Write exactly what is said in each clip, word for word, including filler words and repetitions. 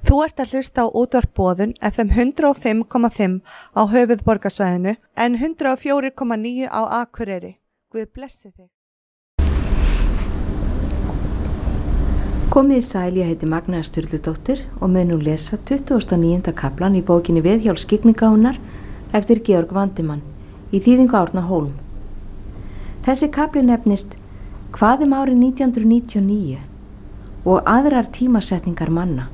Þú ert að hlusta á útvarp Boðun F M hundrað og fimm komma fimm á höfuðborgarsvæðinu en hundrað og fjögur komma níu á Akureyri. Guð blessi þig. Komið í sæl, ég heiti Magnea Sturludóttir og mun nú lesa tuttugasta og níunda kaflan í bókinni Viðhjálp skyggnigáfunnar eftir Georg Vandimann í þýðingu Árna Hólm. Þessi kafli nefnist Hvað um árið nítján hundruð níutíu og níu og aðrar tímasetningar manna.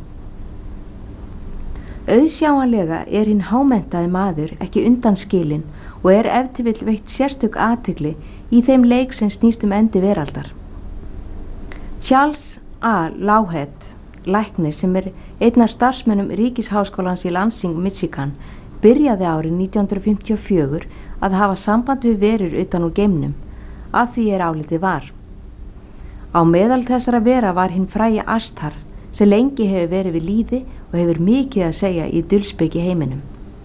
Auðsjáanlega er hinn hámenntaði maður ekki undanskilinn og er ef til vill veitt sérstök athygli í þeim leik sem snýst um endi veraldar. Charles A. Lawhead, læknir sem er einn af starfsmönnum Ríkisháskólans í Lansing, Michigan, byrjaði árið nítján hundruð fimmtíu og fjögur að hafa samband við verur utan úr geimnum, að því er álitið var. Á meðal þessara vera var hinn frægi Astar, sem lengi hefur verið við lýði og hefur mikið að segja í dulspeki heiminum.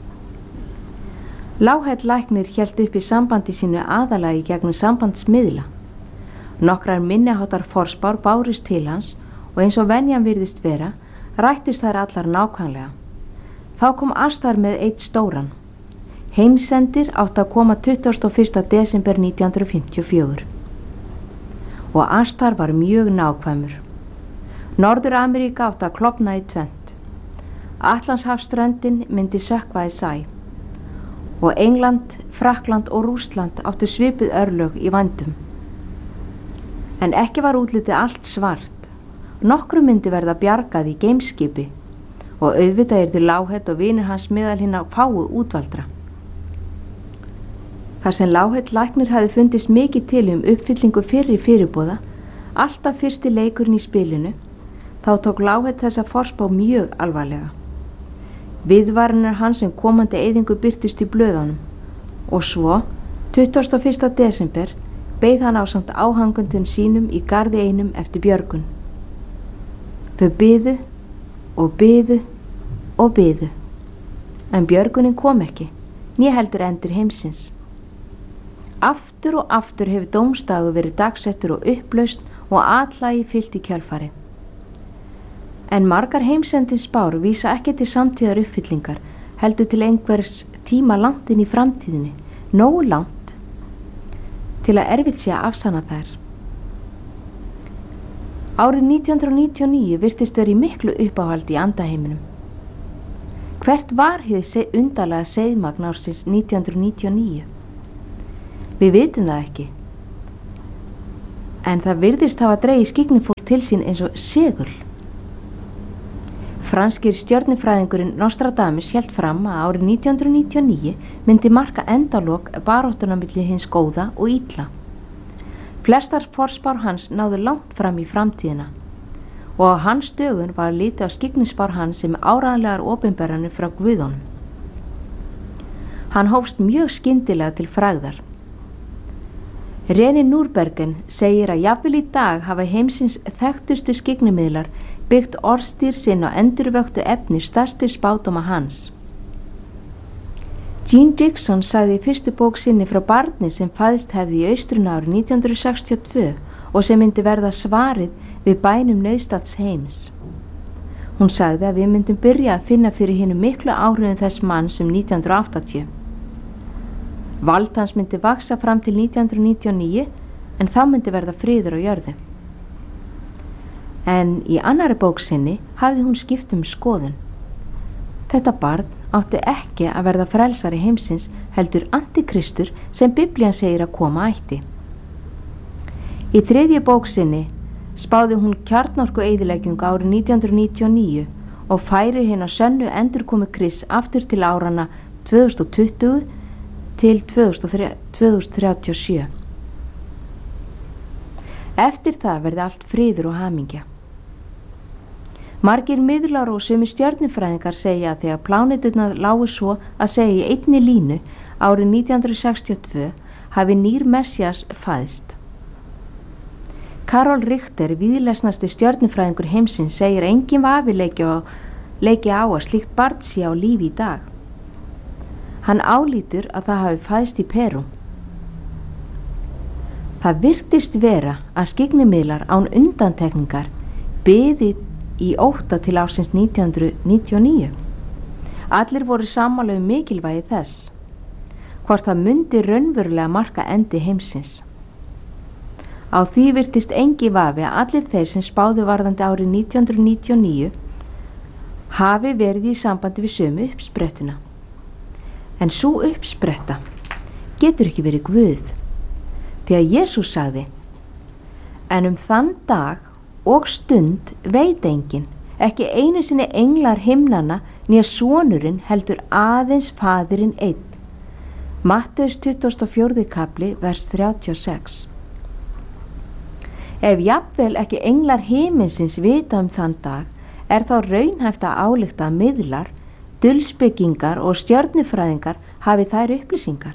Lawhead læknir hélt upp í sambandi sínu aðalagi gegnum sambandsmiðla. Nokkrar minniháttar forspár bárust til hans og eins og venjan virðist vera, rættust þær allar nákvæmlega. Þá kom Astar með eitt stóran. Heimsendir átti að koma tuttugasta og fyrsta desember nítján hundruð fimmtíu og fjögur. Og Astar var mjög nákvæmur. Norður-Ameríka átti að klofna í tvennt. Atlantshafsströndin myndi sökkva í sæ og England, Frakkland og Rússland áttu svipuð örlög í vændum. En ekki var útlitið allt svart. Nokkru myndi verða bjargað í geimskipi og auðvitað yrðu Lawhead og vinir hans meðal hinna fáu útvaldra. Þar sem Lawhead læknir hafði fundist mikið til um uppfyllingu fyrri fyrirboða, alltaf fyrsti leikurinn í spilinu, þá tók Lawhead þessa forspá mjög alvarlega. Viðvaranir hans um komandi eyðingu birtust í blöðunum og svo, tuttugasta og fyrsta desember, beið hann ásamt áhangundum sínum í garði einum eftir björgun. Þau biðu og biðu og biðu, en björgunin kom ekki, né heldur endir heimsins. Aftur og aftur hefur dómstagur verið dagsettur og upplaust og atlagi fyllt í kjölfarið. En margar heimsendins spár vísa ekki til samtíðar uppfyllingar, heldur til einhvers tíma langt inn í framtíðinni, nógu langt til að erfitt sé að afsanna þær. Árið nítján hundruð níutíu og níu virtist verið miklu uppáhald í andaheiminum. Hvert var hið undarlega seiðmagn ársins nítján hundruð níutíu og níu? Við vitum það ekki, en það virðist hafa dregið skyggnifólk til sín eins og segul. Franskir stjörnufræðingurinn Nostradamus hélt fram að árið nítján hundruð níutíu og níu myndi marka endalok baráttuna milli hins góða og illa. Flestar forspár hans náðu langt fram í framtíðina og á hans dögun var litið á skyggnispár hans sem áreiðanlegar opinberanir frá guðunum. Hann hófst mjög skyndilega til frægðar. René Núrbergen segir að jafnvel í dag hafa heimsins þekktustu skyggnimiðlar byggt orðstýr sinn á endurvöktu efni stærstu spádóma hans. Jean Dixon sagði í fyrstu bók sinni frá barni sem fæðst hefði í Austruna árið nítján hundruð sextíu og tvö og sem myndi verða svarið við bænum nauðstats heims. Hún sagði að við myndum byrja að finna fyrir hinum miklu áhrifum þess manns um nítján hundruð áttatíu. Vald hans myndi vaksa fram til nítján hundruð níutíu og níu en þá myndi verða friður á jörðu. En í annari bók sinni hafði hún skipt um skoðun. Þetta barn átti ekki að verða frelsari heimsins heldur antikristur sem Biblían segir að koma ætti. Í þriðju bók sinni spáði hún kjarnorku eyðileggingu árið nítján hundruð níutíu og níu og færi hina sönnu endurkomu Krists aftur til árana tvö þúsund og tuttugu til tvö þúsund þrjátíu og sjö. Eftir það verði allt friður og hamingja. Margir miðlar og sumir stjörnufræðingar segja að þegar pláneturnar lágu svo að segja í einni línu árið nítján hundruð sextíu og tvö hafi nýr Messías fæðst. Karol Richter, víðlesnasti stjörnufræðingur heimsins, segir að engin vafi leiki á, leiki á að slíkt barn sé á lífi í dag. Hann álítur að það hafi fæðst í Perú. Það virtist vera að skyggnimiðlar án undantekningar biði í ótta til ársins nítján hundruð níutíu og níu. Allir voru sammála um mikilvægi þess, hvort það myndi raunverulega marka endi heimsins. Á því virtist engi vafi að allir þeir sem spáðu varðandi árið nítján hundruð níutíu og níu hafi verið í sambandi við sömu uppsprettuna. En sú uppspretta getur ekki verið Guð, því að Jesús sagði: en um þann dag og stund veit enginn, ekki einu sinni englar himnanna né sonurinn, heldur aðeins faðirinn einn. Mattheus tuttugasta og fjórði kafli, vers þrjátíu og sex. Ef jafnvel ekki englar himinsins vita um þann dag, er þá raunhæft að álykta að miðlar, dulspekingar og stjörnufræðingar hafi þær upplýsingar.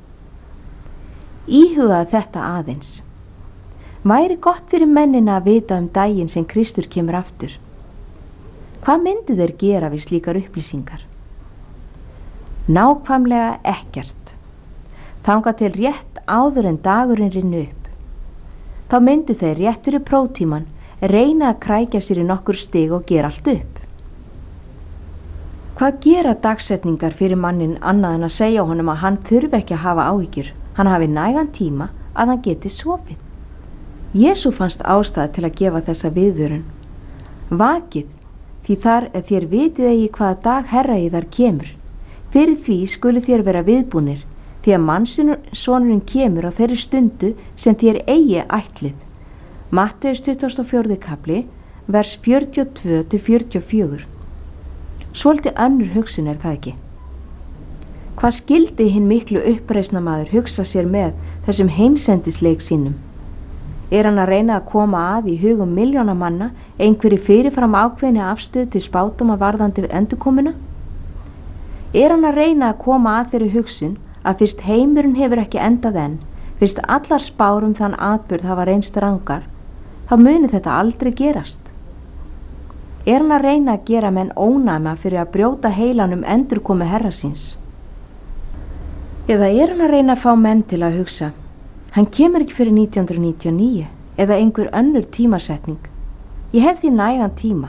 Íhugaðu þetta aðeins. Væri gott fyrir mennina að vita um daginn sem Kristur kemur aftur. Hvað myndu þeir gera við slíkar upplýsingar? Nákvæmlega ekkert. Þangað til rétt áður en dagurinn rynni upp. Þá myndu þeir rétt fyrir próftíman reyna að krækja sér í nokkur stig og gera allt upp. Hvað gera dagsetningar fyrir mannin annað en að segja honum að hann þurfi ekki að hafa áhyggjur, hann hafi nægan tíma að hann geti sofið? Jesú fannst ástæða til að gefa þessa viðvörun. Vakið, því þar er þér vitið eigi hvaða dag herra í þar kemur. Fyrir því skuli þér vera viðbúnir, því að mannssonurinn kemur á þeirri stundu sem þér eigi ætlið. Mattheus tuttugasta og fjórði kafli, vers fjörutíu og tvö til fjörutíu og fjögur. Svolítið önnur hugsun er það ekki. Hvað skildi hinn miklu uppreisnamaður hugsa sér með þessum heimsendisleik sínum? Er hann að reyna að koma að í hugum milljóna manna einhverju fyrirfram ákveðni afstöð til spádóma varðandi við endurkomuna? Er hann að reyna að koma að þeirri hugsun að fyrst heimurinn hefur ekki endað enn, fyrst allar spár um þann atburð hafa reynst rangar, þá muni þetta aldrei gerast? Er hann að reyna að gera menn ónæma fyrir að brjóta heilan um endurkomu herra síns? Eða er hann að reyna að fá menn til að hugsa: hann kemur ekki fyrir nítján hundruð níutíu og níu eða einhver önnur tímasetning. Ég hef því nægan tíma.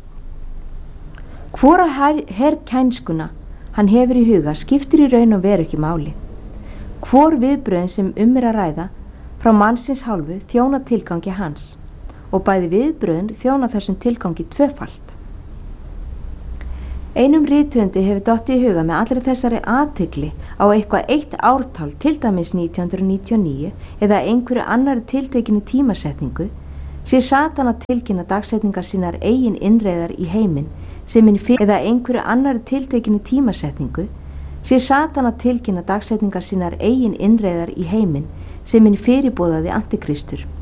Hvora herrkænskuna hann hefur í huga skiptir í raun og veru ekki máli. Hvor viðbröðin sem um er að ræða frá mannsins hálfu þjóna tilgangi hans og bæði viðbröðin þjóna þessum tilgangi tvöfalt. Einum rithöfundi hefur dottið í huga með allri þessari athygli á eitthvað eitt ártal, til dæmis nítján hundruð níutíu og níu eða einhverju annari tiltekinni tímasetningu, sé Satan að tilkynna dagsetningar sínar eigin innreiðar í heiminn sem hinn fyrir eða einhverju annari tiltekinni tímasetningu, sé Satan að tilkynna dagsetningar sínar eigin innreiðar í heiminn sem hinn fyrirboðaði antikristur.